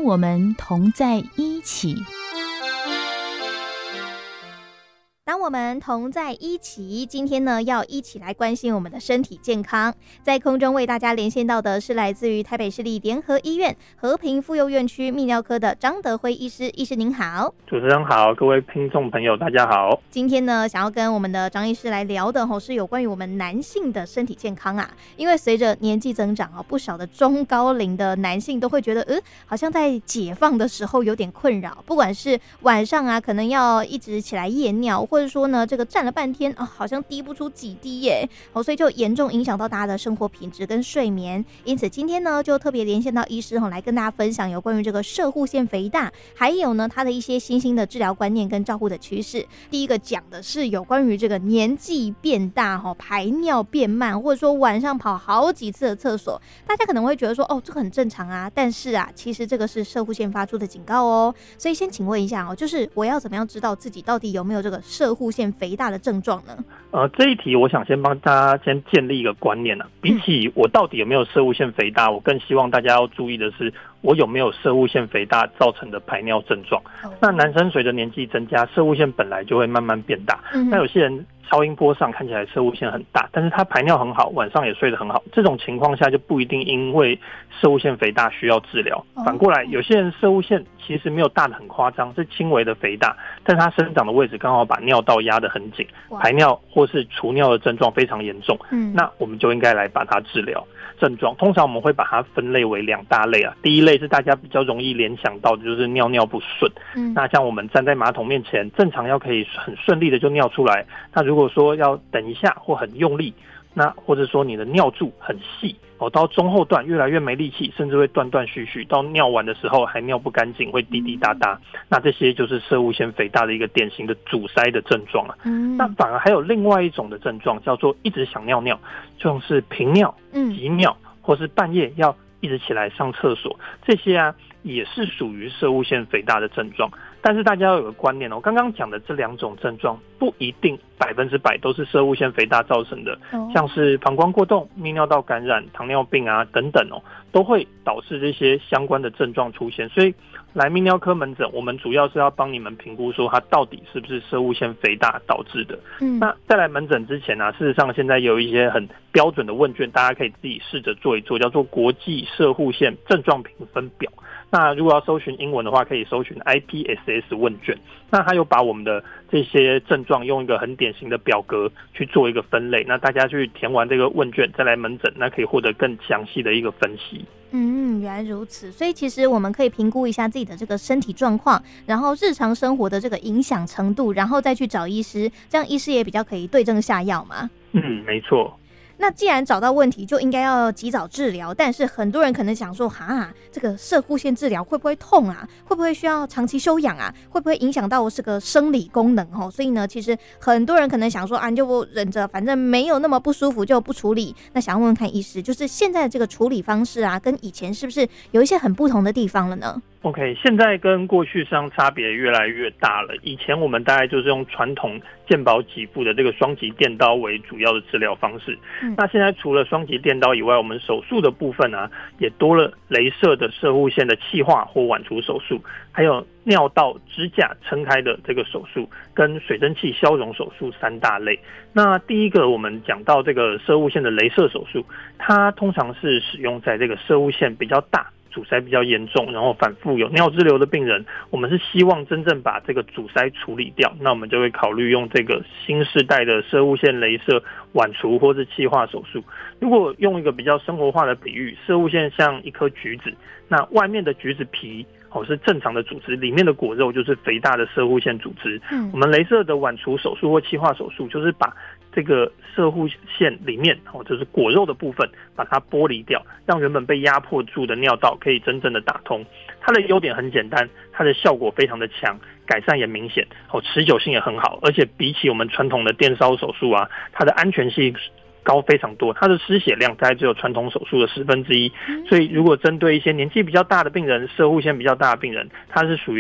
当我们同在一起。 当我们同在一起，今天呢要一起来关心我们的身体健康。在空中为大家连线到的是来自于台北市立联合医院和平妇幼院区泌尿科的张德辉医师。医师您好。 主持人好，各位听众朋友大家好。 今天呢想要跟我们的张医师来聊的是有关于我们男性的身体健康啊。因为随着年纪增长不少的中高龄的男性都会觉得好像在解放的时候有点困扰，不管是晚上啊可能要一直起来夜尿，或者说呢这个站了半天好像滴不出几滴耶，所以就严重影响到大家的生活品质跟睡眠。因此今天呢就特别连线到医师来跟大家分享有关于这个攝護腺肥大，还有呢他的一些新兴的治疗观念跟照护的趋势。第一个讲的是有关于这个年纪变大排尿变慢，或者说晚上跑好几次的厕所，大家可能会觉得说这个很正常啊，但是啊其实这个是攝護腺发出的警告哦。所以先请问一下就是我要怎么样知道自己到底有没有这个攝護腺肥大的症状呢？ 这一题我想先帮大家先建立一个观念比起我到底有没有攝護腺肥大，我更希望大家要注意的是我有没有攝護腺肥大造成的排尿症状。那男生随着年纪增加，攝護腺本来就会慢慢变大，那有些人超音波上看起来攝護腺很大，但是他排尿很好，晚上也睡得很好，这种情况下就不一定因为攝護腺肥大需要治疗。反过来有些人攝護腺其实没有大的很夸张，是轻微的肥大，但他生长的位置刚好把尿道压得很紧，排尿或是除尿的症状非常严重，那我们就应该来把它治疗。症状通常我们会把它分类为2大类第一类是大家比较容易联想到的，就是尿尿不顺。那像我们站在马桶面前，正常要可以很顺利的就尿出来，那如果说要等一下或很用力，那或者说你的尿柱很细到中后段越来越没力气，甚至会断断续续，到尿完的时候还尿不干净，会滴滴答答，那这些就是攝護腺肥大的一个典型的阻塞的症状那反而还有另外一种的症状叫做一直想尿尿，就是频尿、急尿，或是半夜要一直起来上厕所，这些也是属于攝護腺肥大的症状。但是大家要有个观念刚刚讲的这2种症状不一定100%都是攝護腺肥大造成的，像是膀胱过动、泌尿道感染、糖尿病等等都会导致这些相关的症状出现。所以来泌尿科门诊，我们主要是要帮你们评估说它到底是不是攝護腺肥大导致的。那在来门诊之前事实上现在有一些很标准的问卷，大家可以自己试着做一做，叫做国际攝護腺症状评分表。那如果要搜寻英文的话，可以搜寻 IPSS 问卷。那它有把我们的这些症状用一个很典型的表格去做一个分类，那大家去填完这个问卷再来门诊，那可以获得更详细的一个分析。 原来如此。所以其实我们可以评估一下自己的这个身体状况，然后日常生活的这个影响程度，然后再去找医师，这样医师也比较可以对症下药嘛。 没错。 那既然找到问题就应该要及早治疗，但是很多人可能想说这个攝護腺治疗会不会痛啊，会不会需要长期休养啊，会不会影响到我这个生理功能所以呢其实很多人可能想说你就忍着，反正没有那么不舒服就不处理。那想问问看医师，就是现在的这个处理方式跟以前是不是有一些很不同的地方了呢 ？OK， 现在跟过去上差别越来越大了。以前我们大概就是用传统健保给付的这个双极电刀为主要的治疗方式。那现在除了双极电刀以外，我们手术的部分也多了雷射的攝護腺的气化或剜除手术，还有尿道支架撑开的这个手术，跟水蒸气消融手术3大类。那第一个我们讲到这个攝護腺的雷射手术，它通常是使用在这个攝護腺比较大、阻塞比较严重，然后反复有尿滞留的病人，我们是希望真正把这个阻塞处理掉，那我们就会考虑用这个新世代的攝護腺雷射剜除或是气化手术。如果用一个比较生活化的比喻，攝護腺像一颗橘子，那外面的橘子皮是正常的组织，里面的果肉就是肥大的攝護腺组织。我们雷射的剜除手术或气化手术，就是把这个攝護腺里面就是果肉的部分把它剥离掉，让原本被压迫住的尿道可以真正的打通。它的优点很简单，它的效果非常的强，改善也明显，持久性也很好，而且比起我们传统的电烧手术它的安全性高非常多，它的失血量大概只有传统手术的1/10。所以如果针对一些年纪比较大的病人，攝護腺比较大的病人，它是属于